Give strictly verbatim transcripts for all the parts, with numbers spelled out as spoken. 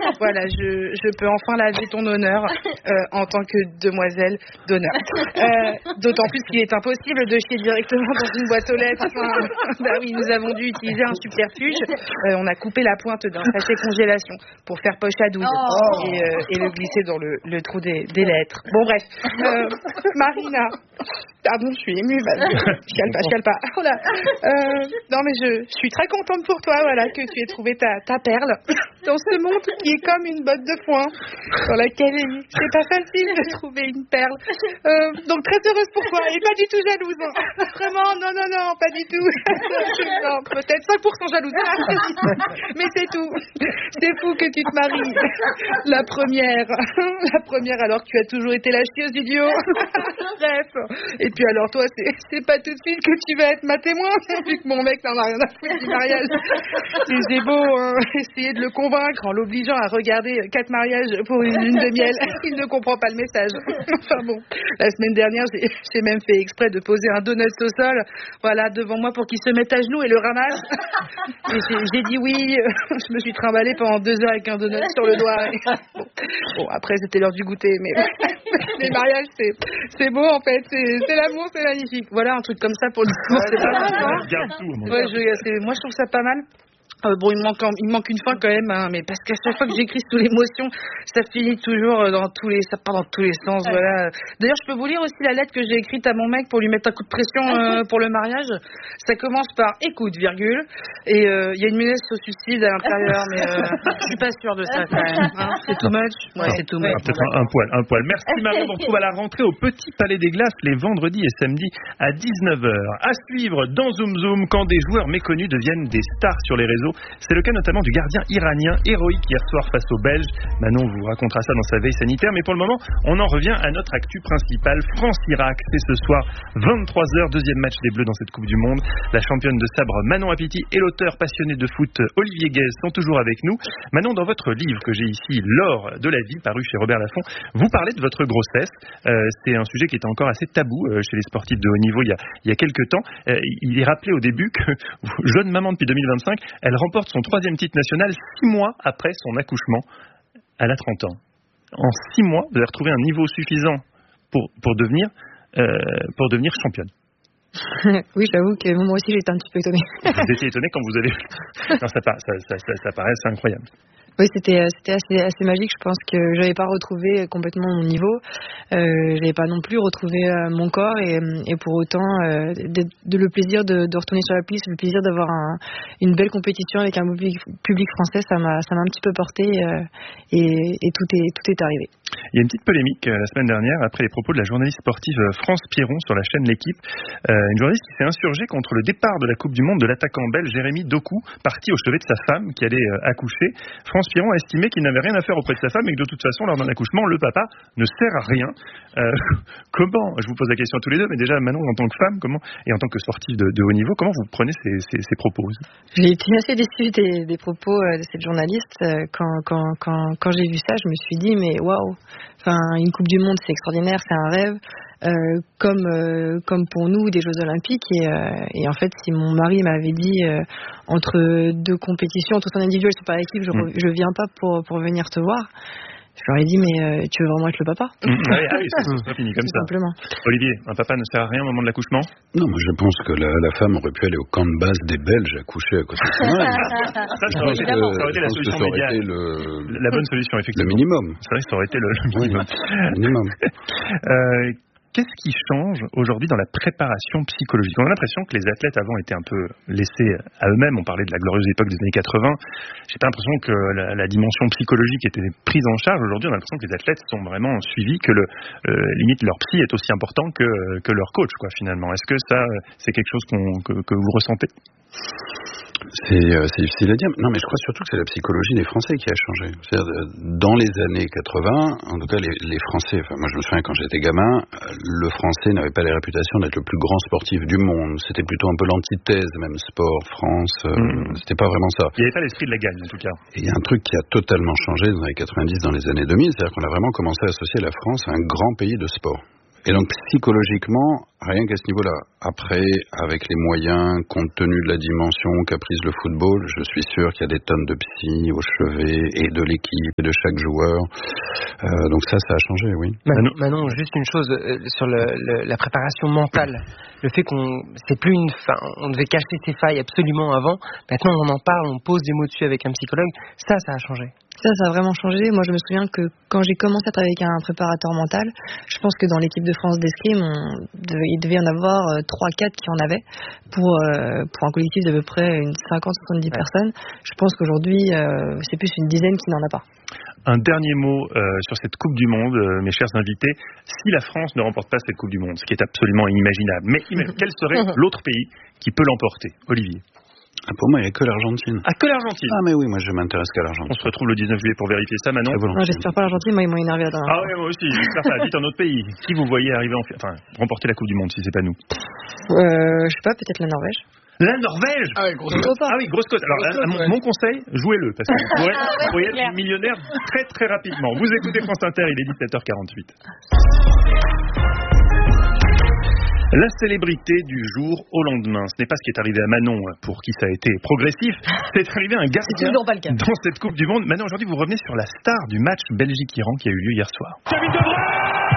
Voilà, je, je peux enfin laver ton honneur euh, en tant que demoiselle d'honneur. Euh, d'autant plus qu'il est impossible de chier directement dans une boîte aux lettres. Enfin, bah oui, nous avons dû utiliser un subterfuge. Euh, on a coupé la pointe d'un sachet congélation pour faire poche à douze oh. et, euh, et le glisser dans le, le trou des, des lettres. Bon bref, euh, Marina, pardon, je suis émue, vas-y, chiale pas, chiale pas. Voilà. Euh, non mais je, je suis très contente pour toi, voilà, que tu aies trouvé ta, ta perle dans ce monde qui est comme une botte de foin dans laquelle c'est pas facile de trouver une perle. Euh, donc très heureuse pour toi et pas du tout jalouse. Hein. Vraiment, non, non, non, pas du tout. Non, peut-être cinq pour cent jalouse. Mais c'est tout. C'est fou que tu te maries. La première. La première alors que tu as toujours été la chieuse du duo. Bref. Et puis alors toi, c'est, c'est pas tout de suite que tu vas être ma témoin, vu que mon mec n'en a rien à foutre du mariage. Et j'ai beau hein, essayer de le convaincre en l'obligeant à regarder quatre mariages pour une lune de miel, il ne comprend pas le message. Enfin bon, la semaine dernière, j'ai, j'ai même fait exprès de poser un donut au sol, voilà, devant moi pour qu'il se mette à genoux et le ramasse. Et j'ai, j'ai dit oui, je me suis trimballée pendant deux heures avec un donut sur le doigt. Et... Bon. bon, après c'était l'heure du goûter, mais les mariages, c'est, c'est beau en fait, c'est, c'est l'amour, c'est magnifique. Voilà, un truc comme ça pour le discours, c'est pas mal. Ouais, je, c'est, moi je trouve ça pas mal. Euh, bon, il me manque, il me manque une fin quand même, hein, mais parce qu'à chaque fois que j'écris sous l'émotion, ça finit toujours dans tous les, ça part dans tous les sens, voilà. D'ailleurs, je peux vous lire aussi la lettre que j'ai écrite à mon mec pour lui mettre un coup de pression euh, pour le mariage. Ça commence par écoute, virgule, et il euh, y a une menace au suicide à l'intérieur, mais euh, je suis pas sûre de ça quand même. Hein. C'est too much. Ouais, c'est too much. Ah, peut-être un, un poil, un poil. Merci Marie, on se retrouve à la rentrée au Petit Palais des Glaces les vendredis et samedis à dix-neuf heures. À suivre dans Zoom Zoom quand des joueurs méconnus deviennent des stars sur les réseaux. C'est le cas notamment du gardien iranien héroïque hier soir face aux Belges. Manon vous racontera ça dans sa veille sanitaire, mais pour le moment, on en revient à notre actu principale. France-Irak, c'est ce soir vingt-trois heures, deuxième match des Bleus dans cette Coupe du Monde. La championne de sabre Manon Apiti et l'auteur passionné de foot Olivier Guèze sont toujours avec nous. Manon, dans votre livre que j'ai ici, L'or de la vie, paru chez Robert Laffont, vous parlez de votre grossesse. Euh, c'est un sujet qui était encore assez tabou euh, chez les sportifs de haut niveau il y a, il y a quelques temps. Euh, il est rappelé au début que, jeune maman depuis deux mille vingt-cinq, elle remporte son troisième titre national six mois après son accouchement. Elle a trente ans. En six mois, vous avez retrouvé un niveau suffisant pour, pour, devenir, euh, pour devenir championne. Oui, j'avoue que moi aussi j'étais un petit peu étonnée. Vous étiez étonnée quand vous avez... Non, ça, ça, ça, ça, ça paraît assez incroyable. Oui, c'était, c'était assez, assez magique. Je pense que j'avais pas retrouvé complètement mon niveau. Euh, j'avais pas non plus retrouvé euh, mon corps et, et pour autant, euh, de, de le plaisir de, de retourner sur la piste, le plaisir d'avoir un, une belle compétition avec un public, public français, ça m'a, ça m'a un petit peu porté euh, et, et tout est, tout est arrivé. Il y a une petite polémique euh, la semaine dernière après les propos de la journaliste sportive France Piron sur la chaîne L'Équipe. Euh, une journaliste qui s'est insurgée contre le départ de la Coupe du Monde de l'attaquant belge Jérémy Doku, parti au chevet de sa femme qui allait euh, accoucher. France Piron a estimé qu'il n'avait rien à faire auprès de sa femme et que de toute façon, lors d'un accouchement, le papa ne sert à rien. Euh, comment, je vous pose la question à tous les deux, mais déjà Manon, en tant que femme, comment, et en tant que sportive de, de haut niveau, comment vous prenez ces, ces, ces propos? J'ai été assez déçue des, des propos de cette journaliste. Quand, quand, quand, quand j'ai vu ça, je me suis dit, mais waouh, enfin, une Coupe du Monde, c'est extraordinaire, c'est un rêve. Euh, comme euh, comme pour nous des Jeux Olympiques et, euh, et en fait si mon mari m'avait dit euh, entre deux compétitions, entre son individuel et son par équipe, je, mmh. je viens pas pour pour venir te voir, je leur ai dit mais euh, tu veux vraiment être le papa? mmh. Ah oui, ah oui, c'est, c'est fini comme ça. Simplement. Olivier, un papa ne sert à rien au moment de l'accouchement? Non, moi je pense que la, la femme aurait pu aller au camp de base des Belges accoucher à côté de son mari. Ça, ça aurait été, ça aurait été la solution médiane. Le... La bonne solution, effectivement. Le minimum. C'est vrai que ça aurait été le, le minimum. Oui, le minimum. euh, Qu'est-ce qui change aujourd'hui dans la préparation psychologique? On a l'impression que les athlètes avant étaient un peu laissés à eux-mêmes. On parlait de la glorieuse époque des années quatre-vingts. J'ai pas l'impression que la, la dimension psychologique était prise en charge. Aujourd'hui, on a l'impression que les athlètes sont vraiment suivis, que le euh, limite leur psy est aussi important que, que leur coach, quoi, finalement. Est-ce que ça, c'est quelque chose qu'on, que, que vous ressentez? C'est, euh, c'est difficile à dire. Non, mais je crois surtout que c'est la psychologie des Français qui a changé. C'est-à-dire, dans les années quatre-vingts, en tout cas, les, les Français, enfin, moi je me souviens quand j'étais gamin, le Français n'avait pas la réputation d'être le plus grand sportif du monde. C'était plutôt un peu l'antithèse, même sport, France, euh, mmh. c'était pas vraiment ça. Il n'y avait pas l'esprit de la gagne, en tout cas. Et il y a un truc qui a totalement changé dans les années quatre-vingt-dix, dans les années deux mille, c'est-à-dire qu'on a vraiment commencé à associer la France à un grand pays de sport. Et donc psychologiquement, rien qu'à ce niveau-là. Après, avec les moyens, compte tenu de la dimension qu'a prise le football, je suis sûr qu'il y a des tonnes de psy au chevet et de l'équipe et de chaque joueur. Euh, donc ça, ça a changé, oui. Manon, Manon juste une chose euh, sur le, le, la préparation mentale. Le fait qu'on, c'est plus une fin, on devait cacher ses failles absolument avant. Maintenant, on en parle, on pose des mots dessus avec un psychologue. Ça, ça a changé. Ça, ça a vraiment changé. Moi, je me souviens que quand j'ai commencé à travailler avec un préparateur mental, je pense que dans l'équipe de France d'escrime, on devait, il devait y en avoir trois quatre qui en avaient pour, euh, pour un collectif d'à peu près une cinquante soixante-dix ouais. personnes. Je pense qu'aujourd'hui, euh, c'est plus une dizaine qui n'en a pas. Un dernier mot euh, sur cette Coupe du Monde, euh, mes chers invités. Si la France ne remporte pas cette Coupe du Monde, ce qui est absolument inimaginable, mais quel serait l'autre pays qui peut l'emporter? Olivier? Ah, pour moi, il n'y a que l'Argentine. Ah, que l'Argentine? Ah, mais oui, moi je m'intéresse qu'à l'Argentine. On se retrouve le dix-neuf juillet pour vérifier ça, Manon. Non, j'espère pas l'Argentine, moi ils m'ont énervé à la Ah, oui, moi aussi, j'espère pas. Dites un autre pays. Qui vous voyez arriver en. Enfin, remporter la Coupe du Monde si c'est pas nous? Euh, je sais pas, peut-être la Norvège. La Norvège? Ah oui, grosse côte. Ah oui, grosse côte. Alors, grosse côte, mon, ouais. mon conseil, jouez-le, parce que vous pourrez, ah, ouais, vous pourriez être millionnaire très très rapidement. Vous écoutez France Inter, il est dix-sept heures quarante-huit. La célébrité du jour au lendemain, ce n'est pas ce qui est arrivé à Manon, pour qui ça a été progressif, c'est arrivé à un gardien dans cette Coupe du Monde. Manon, aujourd'hui, vous revenez sur la star du match Belgique-Iran qui a eu lieu hier soir. Kevin De Bruyne.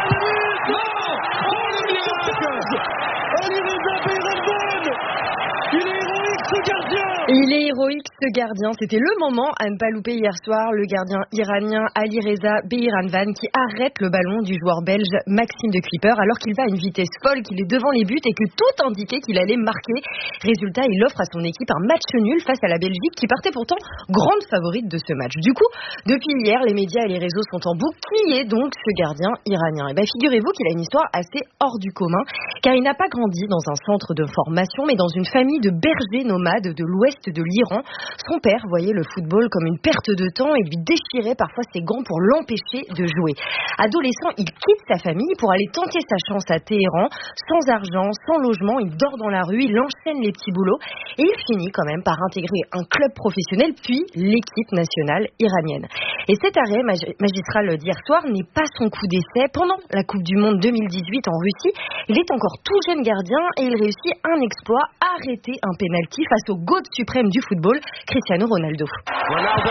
Il est héroïque ce gardien, c'était le moment à ne pas louper hier soir, le gardien iranien Alireza Behiranvan qui arrête le ballon du joueur belge Maxime de Cuypers alors qu'il va à une vitesse folle, qu'il est devant les buts et que tout indiquait qu'il allait marquer. Résultat, il offre à son équipe un match nul face à la Belgique qui partait pourtant grande favorite de ce match. Du coup, depuis hier, les médias et les réseaux sont en boucle. Qui est donc ce gardien iranien? Et bien, figurez-vous qu'il a une histoire assez hors du commun car il n'a pas grandi dans un centre de formation mais dans une famille de bergers nomades de l'ouest de l'Iran. Son père voyait le football comme une perte de temps et lui déchirait parfois ses gants pour l'empêcher de jouer. Adolescent, il quitte sa famille pour aller tenter sa chance à Téhéran. Sans argent, sans logement, il dort dans la rue, il enchaîne les petits boulots et il finit quand même par intégrer un club professionnel puis l'équipe nationale iranienne. Et cet arrêt magistral d'hier soir n'est pas son coup d'essai. Pendant la Coupe du Monde deux mille dix-huit en Russie, il est encore tout jeune gardien et il réussit un exploit, arrêter un pénalty face au GOAT suprême du football, Cristiano Ronaldo. Ronaldo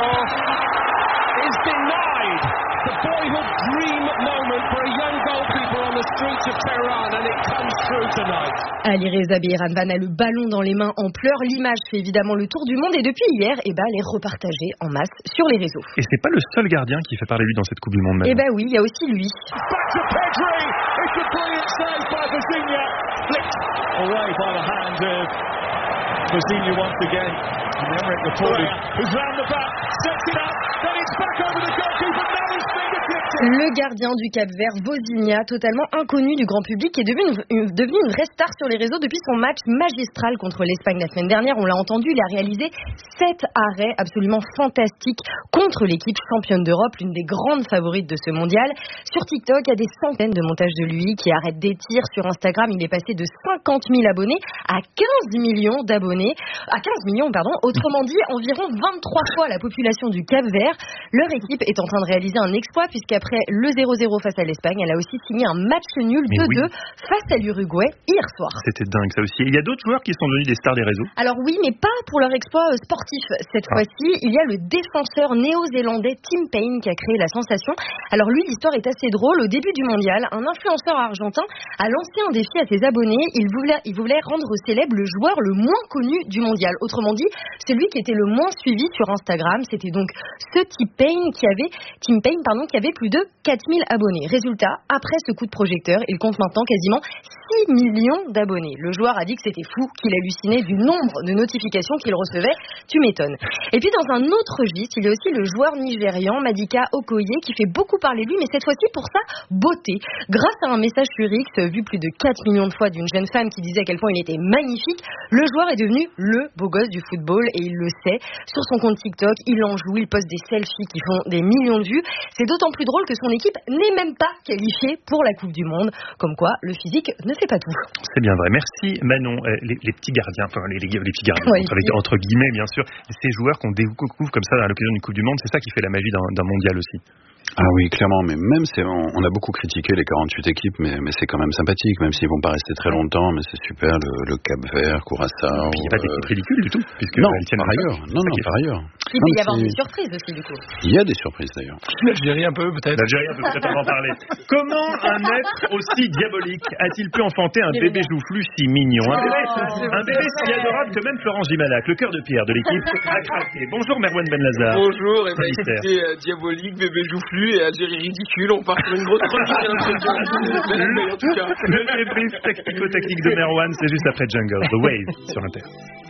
is denied the boyhood dream moment for a young goalkeeper on the streets of Tehran and it comes true tonight. Alireza Behiranvan a le ballon dans les mains en pleurs. L'image fait évidemment le tour du monde et depuis hier, eh ben, elle est repartagée en masse sur les réseaux. Et c'est pas le seul gardien qui fait parler de lui dans cette Coupe du Monde. Eh ben oui, il y a aussi lui. Back to Pedri. It's a brilliant save by Vizinha. Flicked away by the hand of Vizinha once again. Emerick Laporte, who's round the back, sets it up, then it's back over the goalkeeper, now he's fingertipped it. Le gardien du Cap-Vert, Vozinha, totalement inconnu du grand public, est devenu une, devenu une vraie star sur les réseaux depuis son match magistral contre l'Espagne la semaine dernière. On l'a entendu, il a réalisé sept arrêts absolument fantastiques contre l'équipe championne d'Europe, l'une des grandes favorites de ce mondial. Sur TikTok, il y a des centaines de montages de lui qui arrêtent des tirs. Sur Instagram, il est passé de cinquante mille abonnés à quinze millions d'abonnés. À quinze millions, pardon. Autrement dit, environ vingt-trois fois la population du Cap-Vert. Leur équipe est en train de réaliser un exploit puisqu'après le zéro zéro face à l'Espagne, elle a aussi signé un match nul deux deux oui. face à l'Uruguay hier soir. C'était dingue ça aussi. Il y a d'autres joueurs qui sont devenus des stars des réseaux? Alors oui, mais pas pour leur exploit sportif. Cette ah. fois-ci, il y a le défenseur néo-zélandais Tim Payne qui a créé la sensation. Alors lui, l'histoire est assez drôle. Au début du mondial, un influenceur argentin a lancé un défi à ses abonnés. Il voulait, il voulait rendre célèbre le joueur le moins connu du mondial. Autrement dit, celui qui était le moins suivi sur Instagram. C'était donc ce Tim Payne qui avait, Tim Payne, pardon, qui avait plus de quatre mille abonnés. Résultat, après ce coup de projecteur, il compte maintenant quasiment six millions d'abonnés. Le joueur a dit que c'était fou, qu'il hallucinait du nombre de notifications qu'il recevait. Tu m'étonnes. Et puis dans un autre registre, il y a aussi le joueur nigérian Madika Okoye qui fait beaucoup parler de lui, mais cette fois-ci pour sa beauté. Grâce à un message sur X vu plus de quatre millions de fois d'une jeune femme qui disait à quel point il était magnifique, le joueur est devenu le beau gosse du football et il le sait. Sur son compte TikTok, il en joue, il poste des selfies qui font des millions de vues. C'est d'autant plus drôle que son équipe n'est même pas qualifiée pour la Coupe du Monde. Comme quoi, le physique ne fait pas tout. C'est bien vrai. Merci Manon. Les, les petits gardiens, enfin les, les, les petits gardiens, ouais, entre, les, entre guillemets bien sûr, ces joueurs qu'on découvre comme ça à l'occasion d'une Coupe du Monde, c'est ça qui fait la magie d'un, d'un mondial aussi. Ah oui, clairement, mais même c'est, on, on a beaucoup critiqué les quarante-huit équipes, mais, mais c'est quand même sympathique, même s'ils vont pas rester très longtemps, mais c'est super, le, le Cap-Vert, Curaçao. Il n'y a pas d'équipe ridicule du tout, puisque non, elles tiennent par ailleurs, non, non, par ailleurs. Il peut y avoir des surprises aussi, du coup. Il y a des surprises d'ailleurs. L'Algérie un peu, peut-être. L'Algérie, on peut peut-être en parler. Comment un être aussi diabolique a-t-il pu enfanter un bébé joufflu si mignon? Un bébé, un bébé si adorable que même Florence Gimalac, le cœur de pierre de l'équipe, a craqué. Bonjour Merwan Benlazar. Bonjour, et ben, écoutez, euh, diabolique, bébé joufflu et Algérie ridicule, on part sur une grosse chronique, j'ai l'impression. En tout cas. Le débrief tactico-technique de Merwan, c'est juste après Jungle, The Wave, sur Inter.